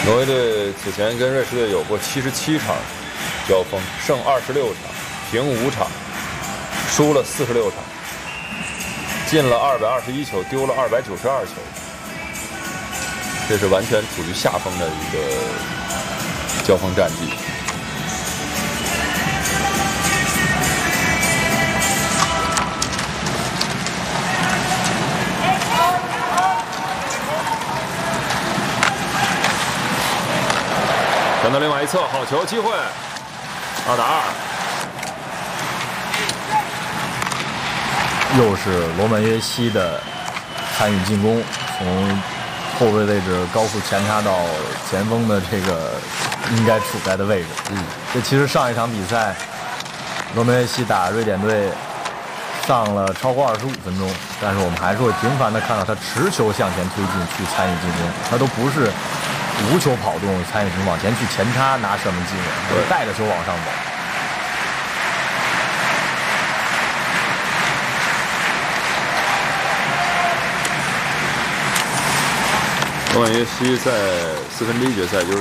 挪威队此前跟瑞士队有过77场交锋，胜26场，平5场，输了46场，进了221球，丢了292球，这是完全处于下风的一个交锋战绩。传到另外一侧，好球，机会，2打 2。又是罗曼约西的参与进攻，从后卫位置高速前插到前锋的这个应该处在的位置。这其实上一场比赛，罗曼约西打瑞典队上了超过25分钟，但是我们还是会频繁的看到他持球向前推进去参与进攻，他都不是无球跑动参与进攻往前去前插拿射门机会，而是带着球往上走。 罗曼约西在1/4决赛就是